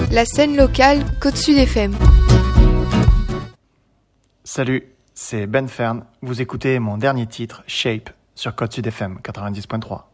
La scène locale Côte-Sud FM. Salut, c'est Ben Fern. Vous écoutez mon dernier titre, Shape, sur Côte-Sud FM 90.3.